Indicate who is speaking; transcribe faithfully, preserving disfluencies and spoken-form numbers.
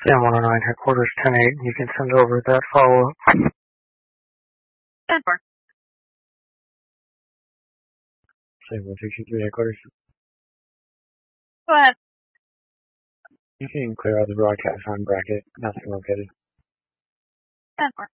Speaker 1: Sam one oh nine headquarters ten eight. You can send over that follow-up.
Speaker 2: ten four.
Speaker 1: Sam one two two three headquarters.
Speaker 2: Go ahead.
Speaker 1: You can clear out the broadcast on bracket. Nothing located.
Speaker 2: ten four.